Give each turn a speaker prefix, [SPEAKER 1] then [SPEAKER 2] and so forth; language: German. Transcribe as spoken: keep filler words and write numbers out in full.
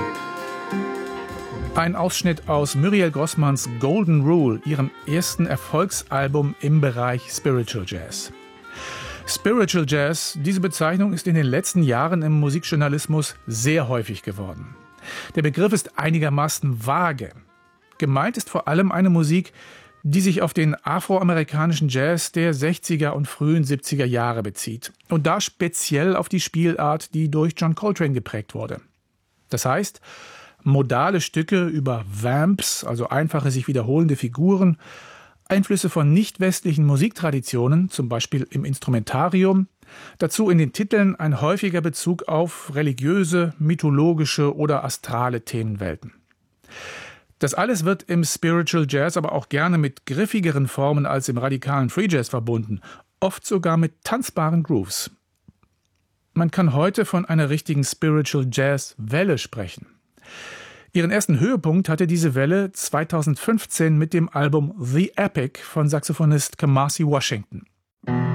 [SPEAKER 1] Ein Ausschnitt aus Muriel Grossmanns Golden Rule, ihrem ersten Erfolgsalbum im Bereich Spiritual Jazz. Spiritual Jazz, diese Bezeichnung ist in den letzten Jahren im Musikjournalismus sehr häufig geworden. Der Begriff ist einigermaßen vage. Gemeint ist vor allem eine Musik, die sich auf den afroamerikanischen Jazz der sechziger und frühen siebziger Jahre bezieht. Und da speziell auf die Spielart, die durch John Coltrane geprägt wurde. Das heißt, modale Stücke über Vamps, also einfache, sich wiederholende Figuren, Einflüsse von nicht-westlichen Musiktraditionen, zum Beispiel im Instrumentarium, dazu in den Titeln ein häufiger Bezug auf religiöse, mythologische oder astrale Themenwelten. Das alles wird im Spiritual Jazz aber auch gerne mit griffigeren Formen als im radikalen Free Jazz verbunden, oft sogar mit tanzbaren Grooves. Man kann heute von einer richtigen Spiritual Jazz Welle sprechen. Ihren ersten Höhepunkt hatte diese Welle zweitausendfünfzehn mit dem Album The Epic von Saxophonist Kamasi Washington.